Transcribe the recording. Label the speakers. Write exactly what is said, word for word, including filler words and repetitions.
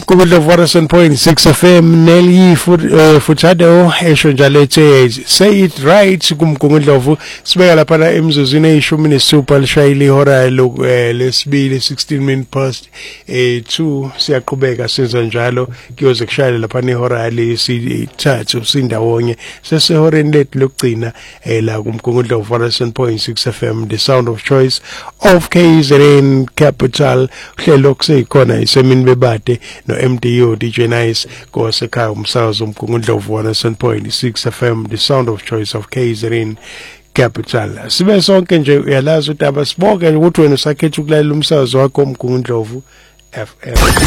Speaker 1: Kumudlo one oh seven point six F M Nelly Futado esho njalo ethe say it right kumgungundlovu sibeka lapha emzuzwini eyishumi nesithupha lishayile ihora lesibili sixteen minutes past two siyaqhubeka senza njalo kuyoze kushayile lapha ihora lesithathu sindawonye sesehoreni lethu lokugcina la kumgungundlovu one oh seven point six F M the sound of choice of K Z N capital uhlelo kuseyikhona isemini bebade no M D U D J Nice kosekhaya umsakazo umgungundlovu one oh seven point six F M the sound of choice of K Z N capital. Sibe sonke nje uyalazi ukuthi abasibonke ukuthi wena usakhetha ukulalela umsakazo wakho umgungundlovu F M.